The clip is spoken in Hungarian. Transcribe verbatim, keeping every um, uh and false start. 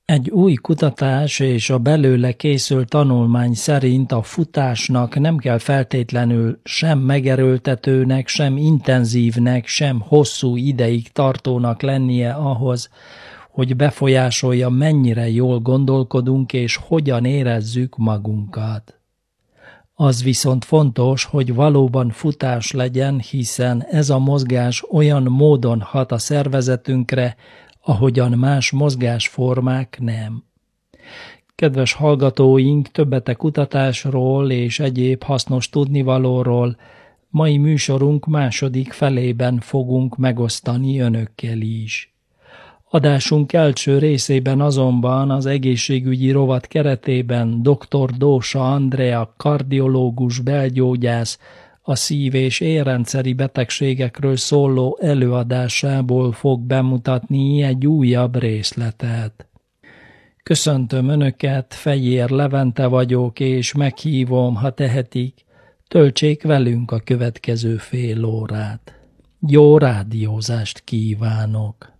Egy új kutatás és a belőle készült tanulmány szerint a futásnak nem kell feltétlenül sem megerőltetőnek, sem intenzívnek, sem hosszú ideig tartónak lennie ahhoz, hogy befolyásolja, mennyire jól gondolkodunk és hogyan érezzük magunkat. Az viszont fontos, hogy valóban futás legyen, hiszen ez a mozgás olyan módon hat a szervezetünkre, ahogyan más mozgásformák nem. Kedves hallgatóink, többet a kutatásról és egyéb hasznos tudnivalóról mai műsorunk második felében fogunk megosztani önökkel is. Adásunk első részében azonban az egészségügyi rovat keretében dr. Dósa Andrea kardiológus belgyógyász a szív- és érrendszeri betegségekről szóló előadásából fog bemutatni egy újabb részletet. Köszöntöm Önöket, Fejér Levente vagyok, és meghívom, ha tehetik, töltsék velünk a következő fél órát. Jó rádiózást kívánok!